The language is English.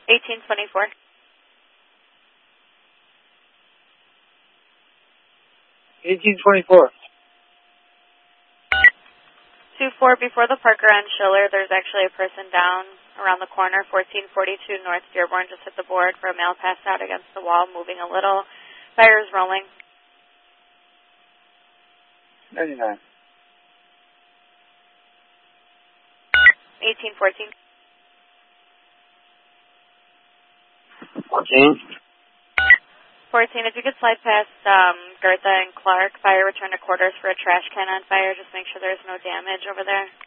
1824. 1824. 24 before the Parker on Schiller. There's actually a person down around the corner. 1442 North Dearborn just hit the board for a male passed out against the wall, moving a little. Fire is rolling. 99. 1814. 14. 14, if you could slide past Gertha and Clark, fire return to quarters for a trash can on fire. Just make sure there's no damage over there.